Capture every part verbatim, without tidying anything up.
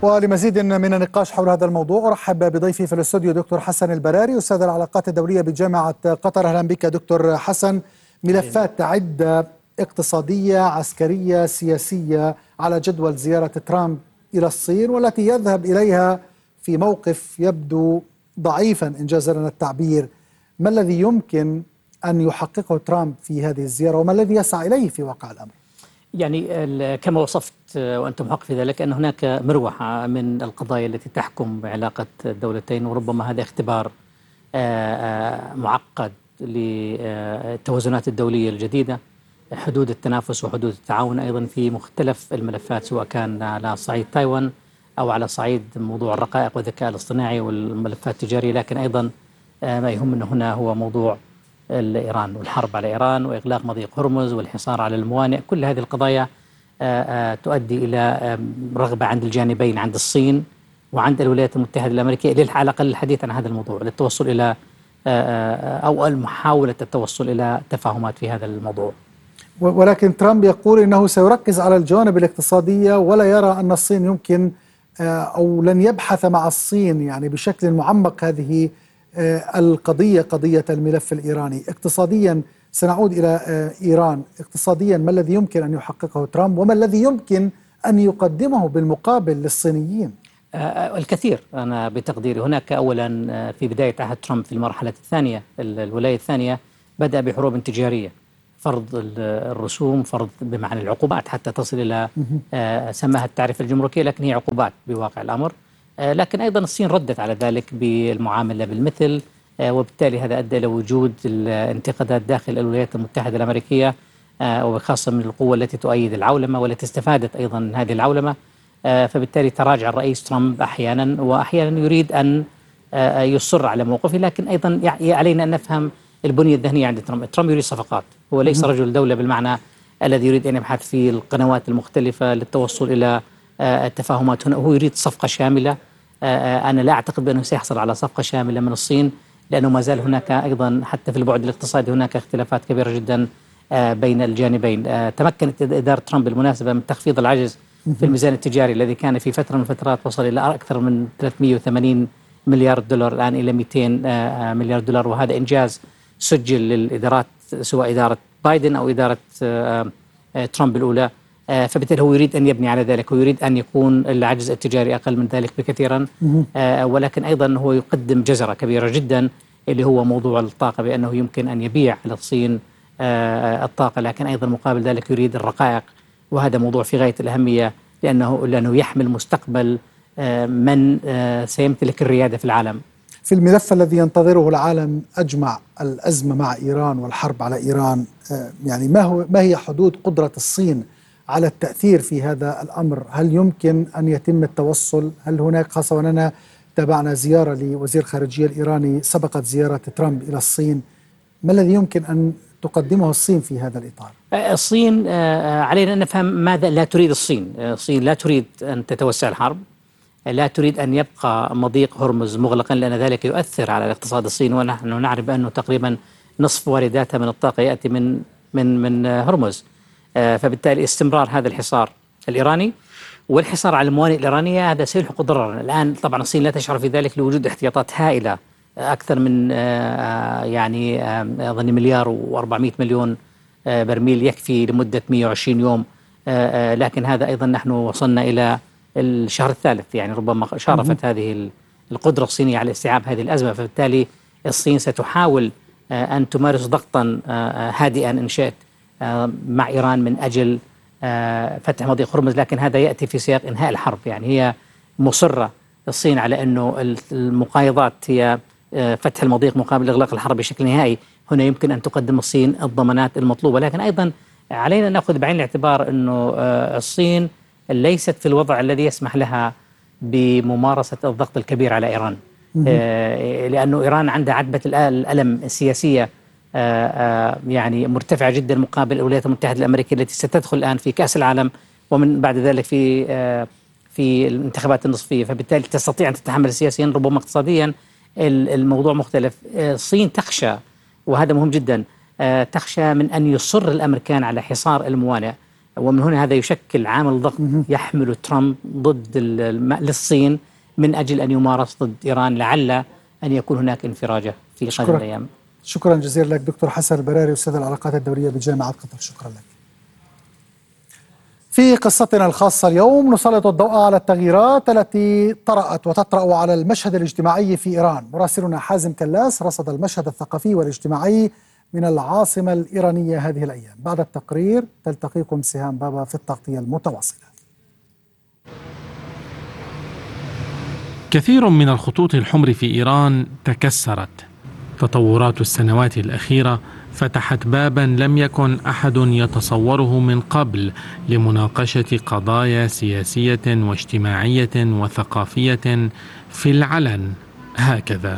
ولمزيد من النقاش حول هذا الموضوع أرحب بضيفي في الاستوديو دكتور حسن البراري أستاذ العلاقات الدولية بجامعة قطر. أهلا بك دكتور حسن. ملفات عدة اقتصادية عسكرية سياسية على جدول زيارة ترامب إلى الصين، والتي يذهب إليها في موقف يبدو ضعيفا إن جاز لنا التعبير. ما الذي يمكن أن يحققه ترامب في هذه الزيارة وما الذي يسعى إليه في واقع الأمر؟ يعني كما وصفت وأنت محق في ذلك أن هناك مروحة من القضايا التي تحكم علاقة الدولتين، وربما هذا اختبار معقد للتوازنات الدولية الجديدة، حدود التنافس وحدود التعاون أيضا في مختلف الملفات، سواء كان على صعيد تايوان أو على صعيد موضوع الرقائق والذكاء الاصطناعي والملفات التجارية. لكن أيضا ما يهمنا هنا هو موضوع إيران والحرب على إيران وإغلاق مضيق هرمز والحصار على الموانئ. كل هذه القضايا تؤدي إلى رغبة عند الجانبين، عند الصين وعند الولايات المتحدة الأمريكية، على الأقل الحديث عن هذا الموضوع، للتوصل إلى أو محاولة التوصل إلى تفاهمات في هذا الموضوع. ولكن ترامب يقول إنه سيركز على الجوانب الاقتصادية ولا يرى أن الصين يمكن أو لن يبحث مع الصين يعني بشكل معمق هذه القضية، قضية الملف الإيراني. اقتصاديا سنعود إلى إيران. اقتصاديا ما الذي يمكن أن يحققه ترامب وما الذي يمكن أن يقدمه بالمقابل للصينيين؟ الكثير أنا بتقديري. هناك أولا في بداية عهد ترامب في المرحلة الثانية الولاية الثانية بدأ بحروب تجارية، فرض الرسوم، فرض بمعنى العقوبات حتى تصل إلى سماها التعرفة الجمركية، لكن هي عقوبات بواقع الأمر. لكن أيضا الصين ردت على ذلك بالمعاملة بالمثل، وبالتالي هذا أدى إلى وجود الانتقادات داخل الولايات المتحدة الأمريكية، وخاصة من القوة التي تؤيد العولمة والتي استفادت أيضا من هذه العولمة. فبالتالي تراجع الرئيس ترامب أحيانا، وأحيانا يريد أن يصر على موقفه. لكن أيضا علينا أن نفهم البنية الذهنية عند ترامب. ترامب يريد صفقات، هو ليس رجل دولة بالمعنى الذي يريد أن يبحث في القنوات المختلفة للتوصل إلى التفاهمات. هنا هو يريد صفقة شاملة. أنا لا أعتقد بأنه سيحصل على صفقة شاملة من الصين، لأنه ما زال هناك أيضا حتى في البعد الاقتصادي هناك اختلافات كبيرة جدا بين الجانبين. تمكنت إدارة ترامب بالمناسبة من تخفيض العجز في الميزان التجاري الذي كان في فترة من الفترات وصل إلى أكثر من ثلاثمئة وثمانين مليار دولار، الآن إلى مئتين مليار دولار، وهذا إنجاز سجل للإدارات سواء إدارة بايدن أو إدارة ترامب الأولى. فبالتالي هو يريد أن يبني على ذلك، ويريد أن يكون العجز التجاري أقل من ذلك بكثيرا. ولكن أيضا هو يقدم جزرة كبيرة جدا اللي هو موضوع الطاقة، بأنه يمكن أن يبيع على الصين الطاقة، لكن أيضا مقابل ذلك يريد الرقائق، وهذا موضوع في غاية الأهمية لأنه لأنه يحمل مستقبل من سيمتلك الريادة في العالم. في الملف الذي ينتظره العالم أجمع، الأزمة مع إيران والحرب على إيران، يعني ما هو ما هي حدود قدرة الصين على التأثير في هذا الأمر؟ هل يمكن أن يتم التوصل؟ هل هناك، خاصة وأننا تابعنا زيارة لوزير الخارجية الإيراني سبقت زيارة ترامب إلى الصين، ما الذي يمكن أن تقدمه الصين في هذا الإطار؟ الصين علينا أن نفهم ماذا لا تريد الصين. الصين لا تريد أن تتوسع الحرب، لا تريد أن يبقى مضيق هرمز مغلقا، لأن ذلك يؤثر على الاقتصاد الصيني، ونحن نعرف أنه تقريبا نصف وارداتها من الطاقة يأتي من من من هرمز. فبالتالي استمرار هذا الحصار الإيراني والحصار على الموانئ الإيرانية هذا سيلحق ضررا. الآن طبعا الصين لا تشعر في ذلك لوجود احتياطات هائلة، أكثر من يعني أظن مليار وأربعمئة مليون برميل يكفي لمدة مئة وعشرين يوم. لكن هذا أيضا نحن وصلنا إلى الشهر الثالث، يعني ربما شارفت هذه القدرة الصينية على استيعاب هذه الأزمة. فبالتالي الصين ستحاول أن تمارس ضغطا هادئا إن شئت مع إيران من أجل فتح مضيق هرمز، لكن هذا يأتي في سياق إنهاء الحرب. يعني هي مصرة الصين على أنه المقايضات هي فتح المضيق مقابل إغلاق الحرب بشكل نهائي. هنا يمكن أن تقدم الصين الضمانات المطلوبة، لكن أيضا علينا أن نأخذ بعين الاعتبار أنه الصين ليست في الوضع الذي يسمح لها بممارسة الضغط الكبير على إيران، لأنه إيران عندها عتبة الألم السياسية يعني مرتفعة جدا مقابل الولايات المتحدة الأمريكية التي ستدخل الآن في كأس العالم ومن بعد ذلك في في الانتخابات النصفية. فبالتالي تستطيع أن تتحمل سياسيا، ربما اقتصاديا الموضوع مختلف. الصين تخشى، وهذا مهم جدا، تخشى من أن يصر الأمريكان على حصار الموانئ ومن هنا هذا يشكل عامل ضغط يحمل ترامب ضد للصين من أجل أن يمارس ضد إيران، لعل أن يكون هناك انفراجة في قادم الأيام. شكرا جزيلا لك دكتور حسن البراري أستاذ العلاقات الدولية بجامعة قطر. شكرا لك. في قصتنا الخاصة اليوم نسلط الضوء على التغييرات التي طرأت وتطرأ على المشهد الاجتماعي في إيران. مراسلنا حازم كلاس رصد المشهد الثقافي والاجتماعي من العاصمة الإيرانية هذه الأيام. بعد التقرير تلتقيكم سهام بابا في التغطية المتواصلة. كثير من الخطوط الحمر في إيران تكسرت. تطورات السنوات الأخيرة فتحت بابا لم يكن أحد يتصوره من قبل لمناقشة قضايا سياسية واجتماعية وثقافية في العلن هكذا.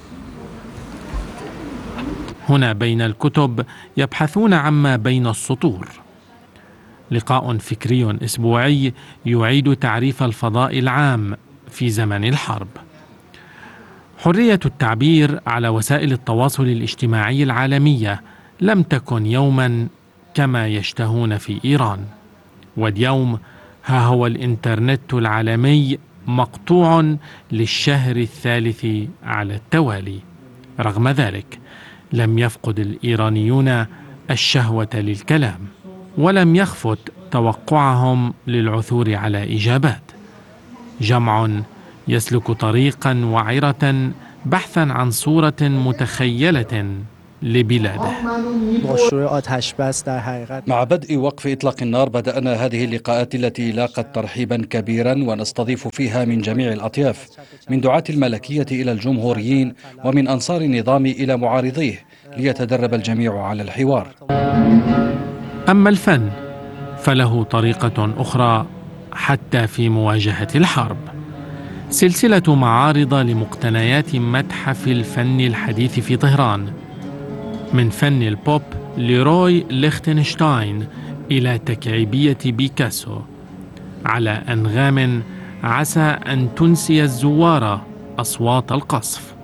هنا بين الكتب يبحثون عما بين السطور. لقاء فكري أسبوعي يعيد تعريف الفضاء العام في زمن الحرب. حرية التعبير على وسائل التواصل الاجتماعي العالمية لم تكن يوما كما يشتهون في إيران، واليوم ها هو الإنترنت العالمي مقطوع للشهر الثالث على التوالي. رغم ذلك لم يفقد الإيرانيون الشهوة للكلام، ولم يخفت توقعهم للعثور على إجابات. جمع يسلك طريقا وعرة بحثا عن صورة متخيلة لبلاده. مع بدء وقف إطلاق النار بدأنا هذه اللقاءات التي لاقت ترحيبا كبيرا، ونستضيف فيها من جميع الأطياف، من دعاة الملكية إلى الجمهوريين ومن أنصار النظام إلى معارضيه، ليتدرب الجميع على الحوار. أما الفن فله طريقة أخرى حتى في مواجهة الحرب. سلسلة معارض لمقتنيات متحف الفن الحديث في طهران، من فن البوب لروي ليختنشتاين إلى تكعيبية بيكاسو، على أنغام عسى أن تنسي الزوار أصوات القصف.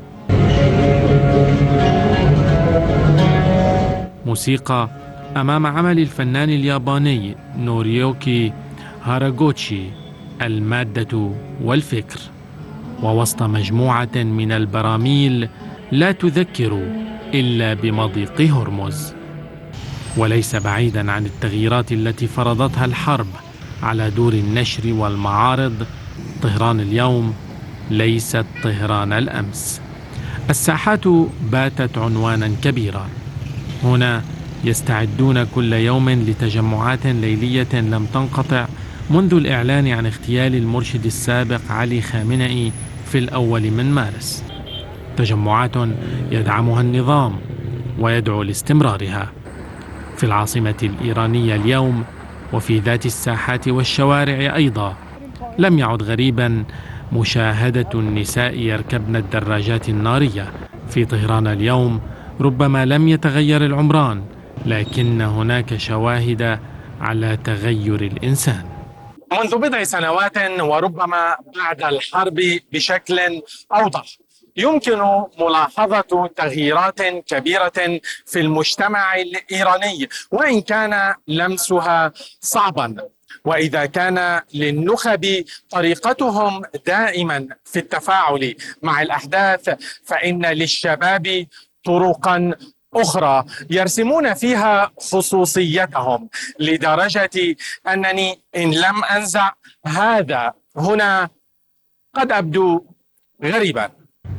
موسيقى أمام عمل الفنان الياباني نوريوكي هاراغوتشي، المادة والفكر، ووسط مجموعة من البراميل لا تذكر إلا بمضيق هرمز. وليس بعيدا عن التغييرات التي فرضتها الحرب على دور النشر والمعارض، طهران اليوم ليست طهران الأمس. الساحات باتت عنوانا كبيرا. هنا يستعدون كل يوم لتجمعات ليلية لم تنقطع منذ الإعلان عن اغتيال المرشد السابق علي خامنئي في الأول من مارس. تجمعات يدعمها النظام ويدعو لاستمرارها. في العاصمة الإيرانية اليوم وفي ذات الساحات والشوارع أيضا لم يعد غريبا مشاهدة النساء يركبن الدراجات النارية. في طهران اليوم ربما لم يتغير العمران، لكن هناك شواهد على تغير الإنسان. منذ بضع سنوات وربما بعد الحرب بشكل أوضح يمكن ملاحظة تغييرات كبيرة في المجتمع الإيراني، وإن كان لمسها صعبا. وإذا كان للنخب طريقتهم دائما في التفاعل مع الأحداث، فإن للشباب طرقا أخرى يرسمون فيها خصوصيتهم، لدرجة أنني إن لم أنزع هذا هنا قد أبدو غريبا.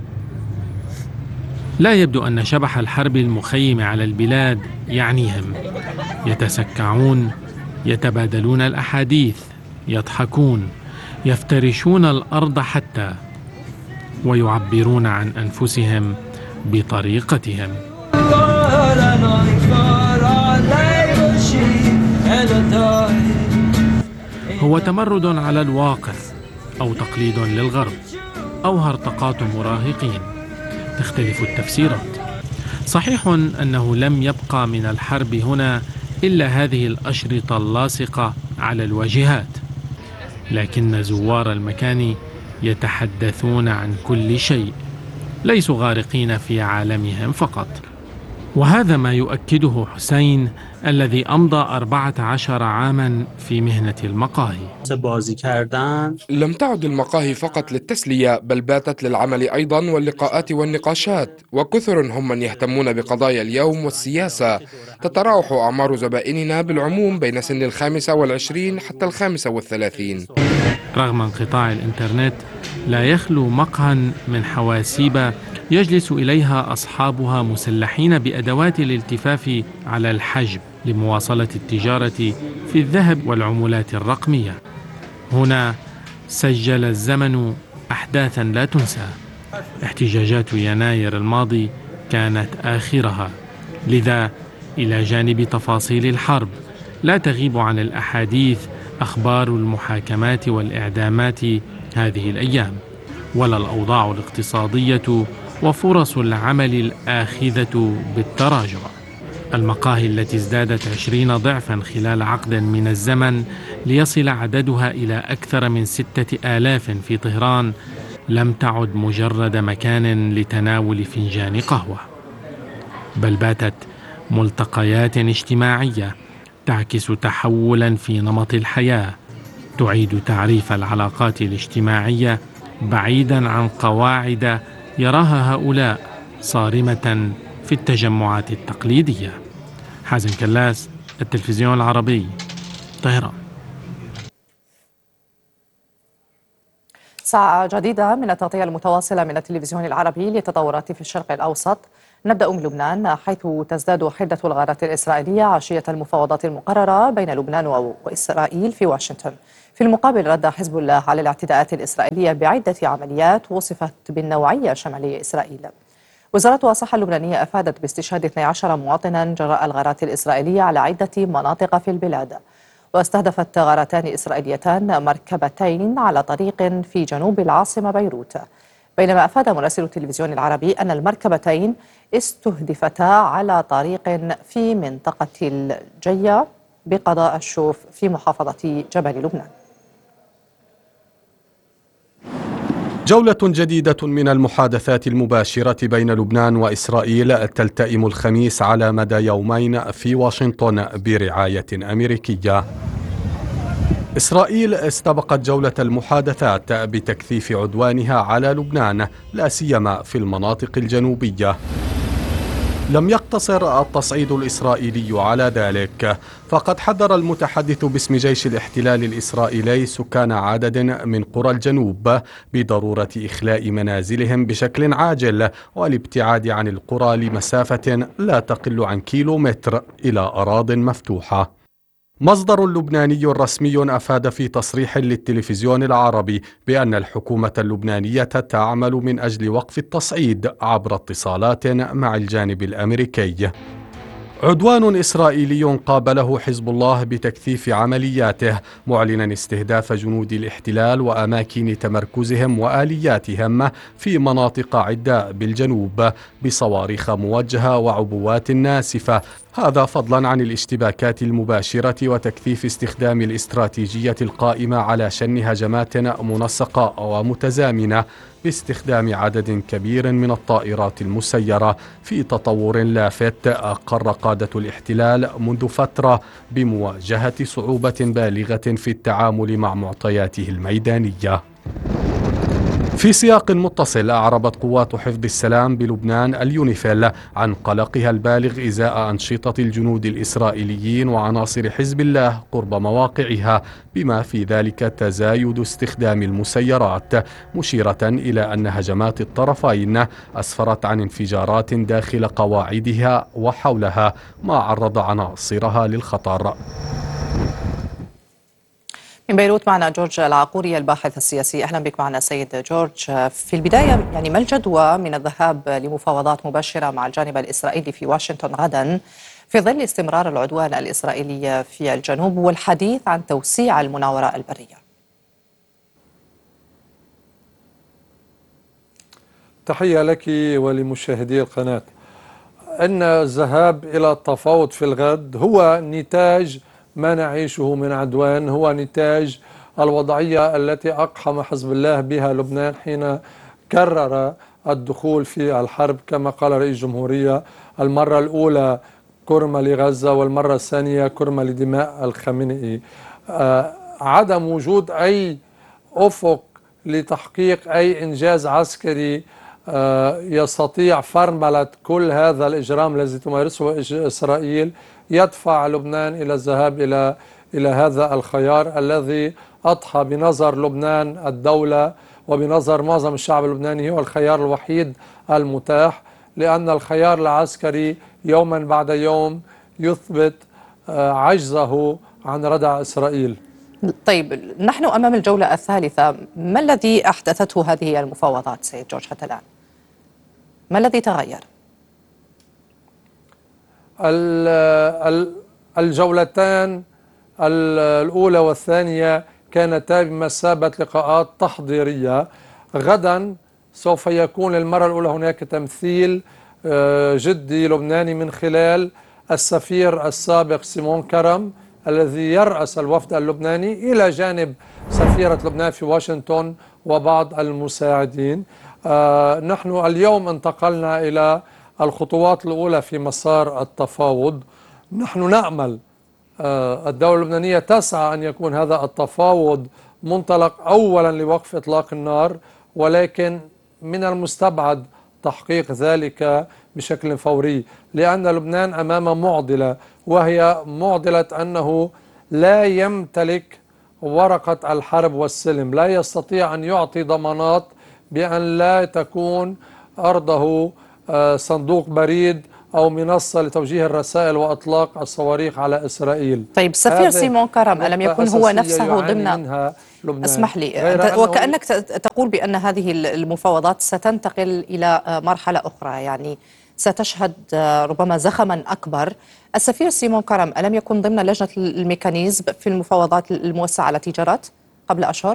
لا يبدو أن شبح الحرب المخيم على البلاد يعنيهم. يتسكعون، يتبادلون الأحاديث، يضحكون، يفترشون الأرض حتى، ويعبرون عن أنفسهم بطريقتهم. هو تمرد على الواقع أو تقليد للغرب أو هرطقات مراهقين، تختلف التفسيرات. صحيح أنه لم يبقى من الحرب هنا إلا هذه الأشرطة اللاصقة على الواجهات، لكن زوار المكان يتحدثون عن كل شيء، ليسوا غارقين في عالمهم فقط. وهذا ما يؤكده حسين الذي أمضى أربعة عشر عاما في مهنة المقاهي. لم تعد المقاهي فقط للتسلية، بل باتت للعمل أيضا واللقاءات والنقاشات، وكثر هم من يهتمون بقضايا اليوم والسياسة. تتراوح أعمار زبائننا بالعموم بين سن الخامسة والعشرين حتى الخامسة والثلاثين. رغم انقطاع الإنترنت لا يخلو مقهى من حواسيب يجلس إليها أصحابها مسلحين بأدوات الالتفاف على الحجب لمواصلة التجارة في الذهب والعملات الرقمية. هنا سجل الزمن أحداثا لا تنسى. احتجاجات يناير الماضي كانت آخرها، لذا إلى جانب تفاصيل الحرب لا تغيب عن الأحاديث أخبار المحاكمات والإعدامات هذه الأيام، ولا الأوضاع الاقتصادية وفرص العمل الآخذة بالتراجع. المقاهي التي ازدادت عشرين ضعفا خلال عقد من الزمن ليصل عددها إلى أكثر من ستة آلاف في طهران لم تعد مجرد مكان لتناول فنجان قهوة، بل باتت ملتقيات اجتماعية تعكس تحولا في نمط الحياة، تعيد تعريف العلاقات الاجتماعية بعيدا عن قواعد يراها هؤلاء صارمة في التجمعات التقليدية. حازم كلاس، التلفزيون العربي، طهران. ساعة جديدة من التغطية المتواصلة من التلفزيون العربي للتطورات في الشرق الأوسط. نبدأ من لبنان، حيث تزداد حدة الغارات الإسرائيلية عشية المفاوضات المقررة بين لبنان وإسرائيل في واشنطن. في المقابل رد حزب الله على الاعتداءات الإسرائيلية بعدة عمليات وصفت بالنوعية شمالية إسرائيل. وزارة الصحة اللبنانية أفادت باستشهاد اثني عشر مواطنا جراء الغارات الإسرائيلية على عدة مناطق في البلاد. واستهدفت غارتان إسرائيليتان مركبتين على طريق في جنوب العاصمة بيروت، بينما أفاد مراسل التلفزيون العربي أن المركبتين استهدفتا على طريق في منطقة الجية بقضاء الشوف في محافظة جبل لبنان. جولة جديدة من المحادثات المباشرة بين لبنان وإسرائيل تلتئم الخميس على مدى يومين في واشنطن برعاية أمريكية. إسرائيل استبقت جولة المحادثات بتكثيف عدوانها على لبنان، لا سيما في المناطق الجنوبية. لم يقتصر التصعيد الإسرائيلي على ذلك، فقد حذر المتحدث باسم جيش الاحتلال الإسرائيلي سكان عدد من قرى الجنوب بضرورة إخلاء منازلهم بشكل عاجل والابتعاد عن القرى لمسافة لا تقل عن كيلومتر إلى أراضٍ مفتوحة. مصدر لبناني رسمي أفاد في تصريح للتلفزيون العربي بأن الحكومة اللبنانية تعمل من أجل وقف التصعيد عبر اتصالات مع الجانب الأمريكي. عدوان إسرائيلي قابله حزب الله بتكثيف عملياته، معلنا استهداف جنود الاحتلال وأماكن تمركزهم وآلياتهم في مناطق عدة بالجنوب بصواريخ موجهة وعبوات ناسفة، هذا فضلا عن الاشتباكات المباشرة وتكثيف استخدام الاستراتيجية القائمة على شن هجمات منسقة ومتزامنة باستخدام عدد كبير من الطائرات المسيرة، في تطور لافت أقر قادة الاحتلال منذ فترة بمواجهة صعوبة بالغة في التعامل مع معطياته الميدانية. في سياق متصل، أعربت قوات حفظ السلام بلبنان اليونيفيل عن قلقها البالغ إزاء أنشطة الجنود الإسرائيليين وعناصر حزب الله قرب مواقعها، بما في ذلك تزايد استخدام المسيرات، مشيرة إلى أن هجمات الطرفين أسفرت عن انفجارات داخل قواعدها وحولها، ما عرض عناصرها للخطر. من بيروت معنا جورج العقوري الباحث السياسي. أهلا بك معنا سيد جورج. في البداية يعني ما الجدوى من الذهاب لمفاوضات مباشرة مع الجانب الإسرائيلي في واشنطن غدا في ظل استمرار العدوان الإسرائيلي في الجنوب والحديث عن توسيع المناورة البرية؟ تحية لك ولمشاهدي القناة. أن الذهاب إلى التفاوض في الغد هو نتاج ما نعيشه من عدوان، هو نتاج الوضعية التي أقحم حزب الله بها لبنان حين كرر الدخول في الحرب كما قال رئيس الجمهورية. المرة الأولى كرمة لغزة، والمرة الثانية كرمة لدماء الخامنئي. آه عدم وجود أي أفق لتحقيق أي إنجاز عسكري آه يستطيع فرملة كل هذا الإجرام الذي تمارسه إسرائيل يدفع لبنان إلى الذهاب إلى إلى هذا الخيار الذي أضحى بنظر لبنان الدولة وبنظر معظم الشعب اللبناني هو الخيار الوحيد المتاح، لأن الخيار العسكري يوما بعد يوم يثبت عجزه عن ردع إسرائيل. طيب، نحن أمام الجولة الثالثة، ما الذي أحدثته هذه المفاوضات سيد جورج حتى الآن؟ ما الذي تغير؟ الجولتان الأولى والثانية كانتا بمثابة لقاءات تحضيرية. غدا سوف يكون للمرة الأولى هناك تمثيل جدي لبناني من خلال السفير السابق سيمون كرم الذي يرأس الوفد اللبناني إلى جانب سفيرة لبنان في واشنطن وبعض المساعدين. آه نحن اليوم انتقلنا إلى الخطوات الأولى في مسار التفاوض. نحن نأمل آه الدولة اللبنانية تسعى أن يكون هذا التفاوض منطلق أولا لوقف إطلاق النار، ولكن من المستبعد تحقيق ذلك بشكل فوري، لأن لبنان أمام معضلة، وهي معضلة أنه لا يمتلك ورقة الحرب والسلم، لا يستطيع أن يعطي ضمانات بأن لا تكون أرضه صندوق بريد أو منصة لتوجيه الرسائل وإطلاق الصواريخ على إسرائيل. طيب، سفير سيمون كرم ألم يكن هو نفسه ضمن، اسمح لي، وكأنك تقول بأن هذه المفاوضات ستنتقل إلى مرحلة أخرى، يعني ستشهد ربما زخما أكبر. السفير سيمون كرم ألم يكن ضمن لجنة الميكانيزم في المفاوضات الموسعة التي جرت قبل أشهر؟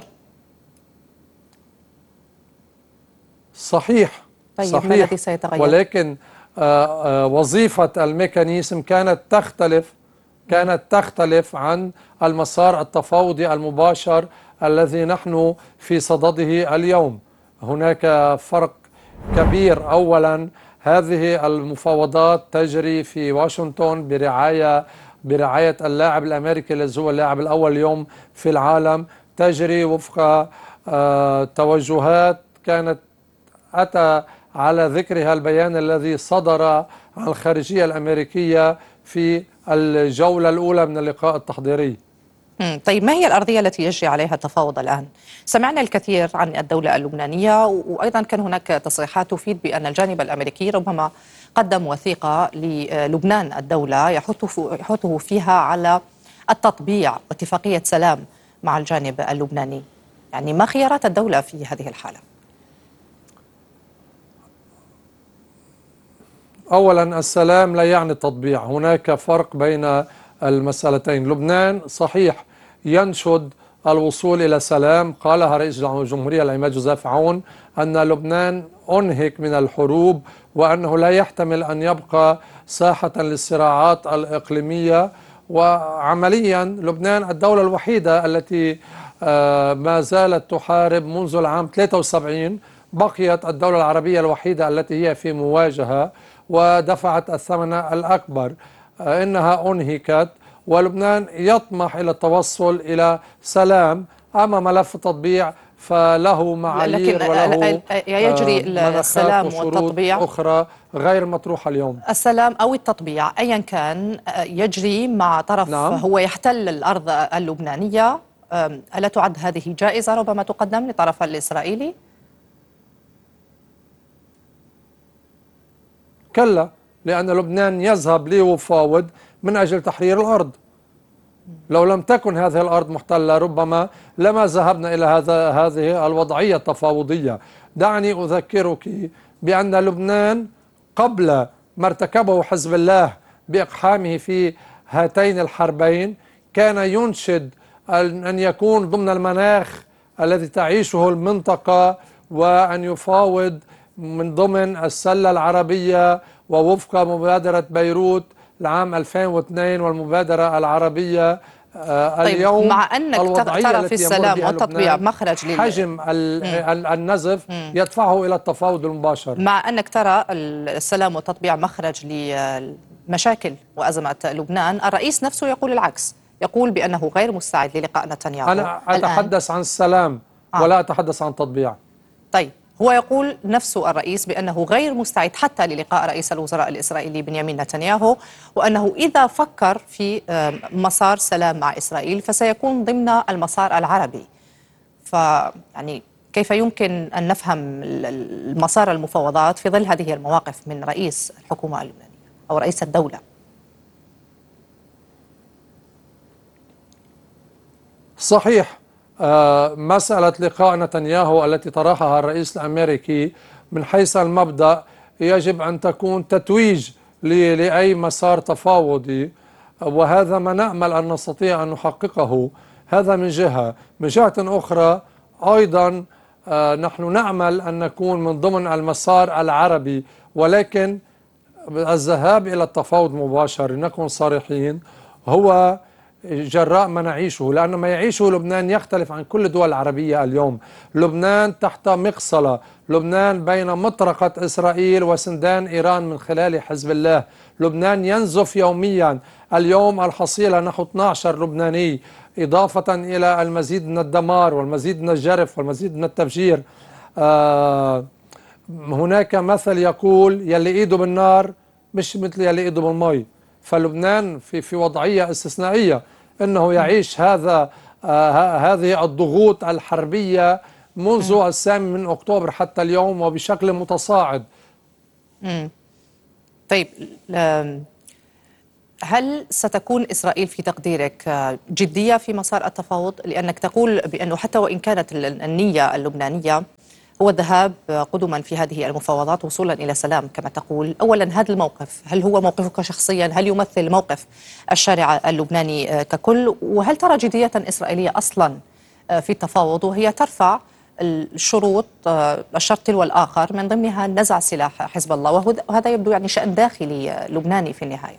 صحيح. طيب، صحيح. ما الذي سيتغير؟ ولكن آآ آآ وظيفة الميكانيزم كانت تختلف كانت تختلف عن المسار التفاوضي المباشر الذي نحن في صدده اليوم. هناك فرق كبير. أولا، هذه المفاوضات تجري في واشنطن برعاية برعاية اللاعب الأمريكي الذي هو اللاعب الأول اليوم في العالم، تجري وفق توجهات كانت أتى على ذكرها البيان الذي صدر عن الخارجية الأمريكية في الجولة الأولى من اللقاء التحضيري. طيب، ما هي الأرضية التي يجري عليها التفاوض الآن؟ سمعنا الكثير عن الدولة اللبنانية، وأيضا كان هناك تصريحات تفيد بأن الجانب الأمريكي ربما قدم وثيقة للبنان الدولة يحثه فيها على التطبيع واتفاقية سلام مع الجانب اللبناني. يعني ما خيارات الدولة في هذه الحالة؟ أولا، السلام لا يعني التطبيع، هناك فرق بين المسألتين. لبنان صحيح ينشد الوصول إلى سلام، قالها رئيس الجمهورية العماد جوزيف عون أن لبنان أنهك من الحروب وأنه لا يحتمل أن يبقى ساحة للصراعات الإقليمية. وعمليا لبنان الدولة الوحيدة التي ما زالت تحارب منذ العام ثلاثة وسبعين، بقيت الدولة العربية الوحيدة التي هي في مواجهة ودفعت الثمن الأكبر. إنها أنهكت، ولبنان يطمح إلى التوصل إلى سلام. أما ملف التطبيع فله معايير وله يجري السلام والتطبيع أخرى غير مطروحة اليوم. السلام أو التطبيع أيا كان يجري مع طرف نعم. هو يحتل الأرض اللبنانية. ألا تعد هذه جائزة ربما تقدم للطرف الإسرائيلي؟ كلا، لأن لبنان يذهب ليفاوض من أجل تحرير الأرض. لو لم تكن هذه الأرض محتلة ربما لما ذهبنا إلى هذا هذه الوضعية التفاوضية. دعني أذكرك بأن لبنان قبل ما ارتكبه حزب الله بإقحامه في هاتين الحربين كان ينشد أن يكون ضمن المناخ الذي تعيشه المنطقة، وأن يفاوض من ضمن السلة العربية ووفق مبادرة بيروت العام ألفين واثنين والمبادرة العربية طيب اليوم مع أنك ترى في السلام وتطبيع مخرج لل... حجم النزف مم. يدفعه إلى التفاوض المباشر. مع أنك ترى السلام وتطبيع مخرج لمشاكل وأزمات لبنان، الرئيس نفسه يقول العكس، يقول بأنه غير مستعد للقاء نتنياهو. أنا أتحدث عن السلام آه. ولا أتحدث عن تطبيع. طيب هو يقول نفسه الرئيس بأنه غير مستعد حتى للقاء رئيس الوزراء الإسرائيلي بنيامين نتنياهو، وأنه إذا فكر في مسار سلام مع إسرائيل فسيكون ضمن المسار العربي. فيعني كيف يمكن أن نفهم مسار المفاوضات في ظل هذه المواقف من رئيس الحكومة اللبنانية أو رئيس الدولة؟ صحيح، آه مسألة لقاء نتنياهو التي طرحها الرئيس الأمريكي من حيث المبدأ يجب أن تكون تتويج لأي مسار تفاوضي، وهذا ما نأمل أن نستطيع أن نحققه. هذا من جهة. من جهة أخرى أيضا آه نحن نأمل أن نكون من ضمن المسار العربي، ولكن الذهاب إلى التفاوض مباشر لنكون صريحين هو جراء ما نعيشه، لأن ما يعيشه لبنان يختلف عن كل الدول العربية اليوم. لبنان تحت مقصلة، لبنان بين مطرقة إسرائيل وسندان إيران من خلال حزب الله. لبنان ينزف يوميا، اليوم الحصيلة نحو اثني عشر لبناني، إضافة إلى المزيد من الدمار والمزيد من الجرف والمزيد من التفجير. آه هناك مثل يقول يلي إيده بالنار مش مثل يلي إيده بالمي. فلبنان في في وضعية استثنائية، انه يعيش هذا آه هذه الضغوط الحربية منذ الثامن من اكتوبر حتى اليوم وبشكل متصاعد. مم. طيب هل ستكون إسرائيل في تقديرك جدية في مسار التفاوض؟ لأنك تقول بأنه حتى وإن كانت النية اللبنانية هو الذهاب قدما في هذه المفاوضات وصولا إلى سلام كما تقول، أولا هذا الموقف هل هو موقفك شخصيا؟ هل يمثل موقف الشارع اللبناني ككل؟ وهل ترى جدية إسرائيلية أصلا في التفاوض وهي ترفع الشروط الشرط تلو الآخر من ضمنها نزع سلاح حزب الله، وهذا يبدو يعني شأن داخلي لبناني في النهاية؟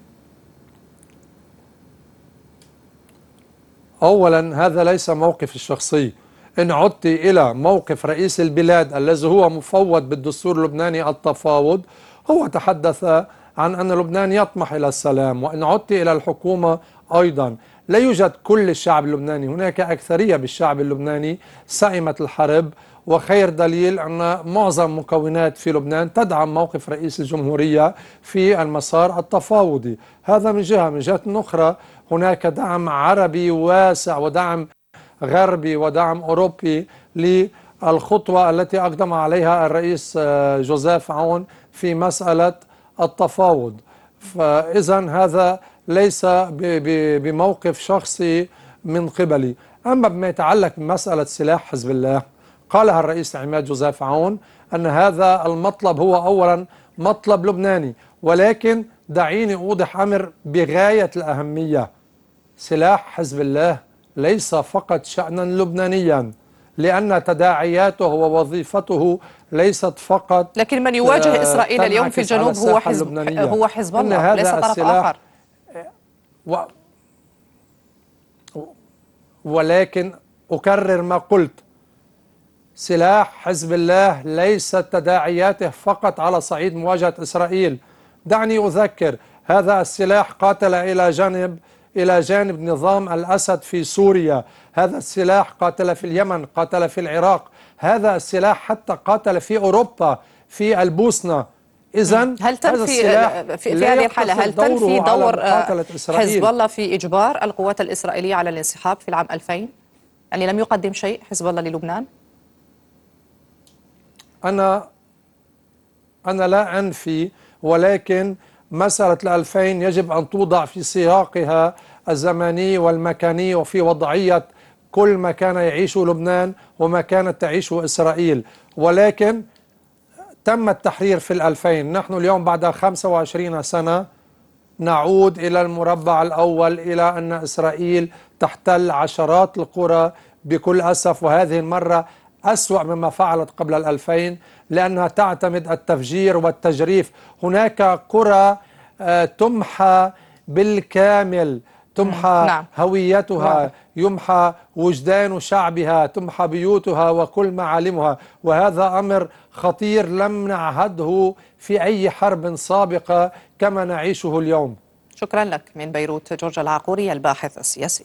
أولا هذا ليس موقف الشخصي. إن عدت إلى موقف رئيس البلاد الذي هو مفوض بالدستور اللبناني التفاوض، هو تحدث عن أن لبنان يطمح إلى السلام. وإن عدت إلى الحكومة أيضا لا يوجد كل الشعب اللبناني، هناك أكثرية بالشعب اللبناني سئمت الحرب، وخير دليل أن معظم مكونات في لبنان تدعم موقف رئيس الجمهورية في المسار التفاوضي. هذا من جهة. من جهة أخرى هناك دعم عربي واسع ودعم غربي ودعم أوروبي للخطوة التي أقدم عليها الرئيس جوزيف عون في مسألة التفاوض. فإذا هذا ليس بموقف شخصي من قبلي. أما بما يتعلق بمسألة سلاح حزب الله، قالها الرئيس عماد جوزيف عون أن هذا المطلب هو أولا مطلب لبناني، ولكن دعيني أوضح أمر بغاية الأهمية. سلاح حزب الله ليس فقط شأنا لبنانيا، لأن تداعياته ووظيفته ليست فقط، لكن من يواجه إسرائيل اليوم في الجنوب هو حزب هو حزب الله ليس طرف آخر. و ولكن أكرر ما قلت، سلاح حزب الله ليست تداعياته فقط على صعيد مواجهة إسرائيل. دعني أذكر، هذا السلاح قاتل إلى جانب إلى جانب نظام الأسد في سوريا، هذا السلاح قاتل في اليمن، قاتل في العراق، هذا السلاح حتى قاتل في أوروبا في البوسنة. إذن هل تم في, في, في هذه الحالة هل تم في دور حزب الله في إجبار القوات الإسرائيلية على الانسحاب في العام ألفين؟ يعني لم يقدم شيء حزب الله للبنان؟ أنا أنا لا أنفي، ولكن مسألة الألفين يجب أن توضع في سياقها الزمني والمكاني وفي وضعية كل ما كان يعيشه لبنان وما كانت تعيشه إسرائيل. ولكن تم التحرير في الألفين، نحن اليوم بعد خمسة وعشرين سنة نعود إلى المربع الأول، إلى أن إسرائيل تحتل عشرات القرى بكل أسف، وهذه المرة أسوأ مما فعلت قبل الألفين، لأنها تعتمد التفجير والتجريف. هناك قرى تمحى بالكامل تمحى نعم. هويتها، نعم. يمحى وجدان شعبها، تمحى بيوتها وكل معالمها، وهذا أمر خطير لم نعهده في أي حرب سابقة كما نعيشه اليوم. شكرا لك. من بيروت جورج العقوري الباحث السياسي.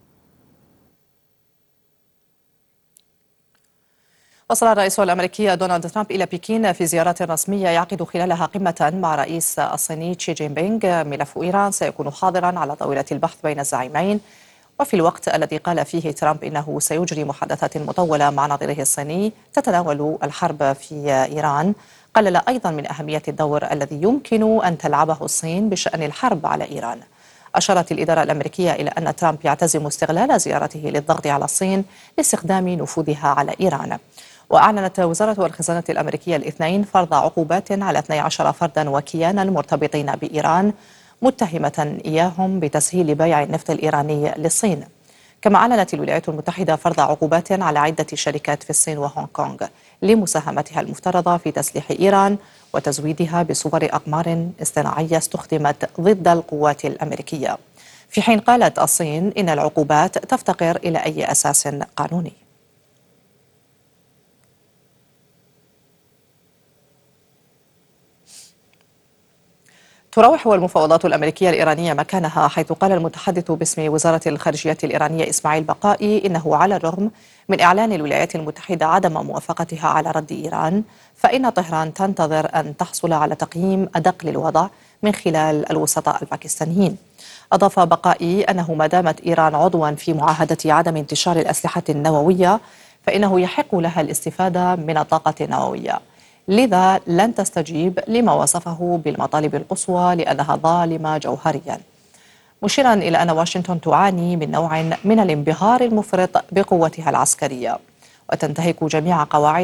وصل الرئيس الأمريكي دونالد ترامب إلى بكين في زيارة رسمية يعقد خلالها قمة مع رئيس الصيني شي جين بينغ. ملف إيران سيكون حاضرا على طاولة البحث بين الزعيمين، وفي الوقت الذي قال فيه ترامب إنه سيجري محادثات مطولة مع نظيره الصيني تتناول الحرب في إيران، قلل أيضا من أهمية الدور الذي يمكن أن تلعبه الصين بشأن الحرب على إيران. أشارت الإدارة الأمريكية إلى أن ترامب يعتزم استغلال زيارته للضغط على الصين لاستخدام نفوذها على إيران. وأعلنت وزارة الخزانة الأمريكية الاثنين فرض عقوبات على اثني عشر فردا وكيانا مرتبطين بإيران، متهمة إياهم بتسهيل بيع النفط الإيراني للصين. كما أعلنت الولايات المتحدة فرض عقوبات على عدة شركات في الصين وهونغ كونغ لمساهمتها المفترضة في تسليح إيران وتزويدها بصور أقمار اصطناعية استخدمت ضد القوات الأمريكية، في حين قالت الصين إن العقوبات تفتقر إلى أي أساس قانوني. تراوح المفاوضات الأمريكية الإيرانية مكانها، حيث قال المتحدث باسم وزارة الخارجية الإيرانية إسماعيل بقائي إنه على الرغم من إعلان الولايات المتحدة عدم موافقتها على رد إيران، فإن طهران تنتظر أن تحصل على تقييم أدق للوضع من خلال الوسطاء الباكستانيين. أضاف بقائي أنه ما دامت إيران عضوا في معاهدة عدم انتشار الأسلحة النووية فإنه يحق لها الاستفادة من الطاقة النووية، لذا لن تستجيب لما وصفه بالمطالب القصوى لأنها ظالمة جوهريا، مشيرا إلى أن واشنطن تعاني من نوع من الانبهار المفرط بقوتها العسكرية وتنتهك جميع قواعد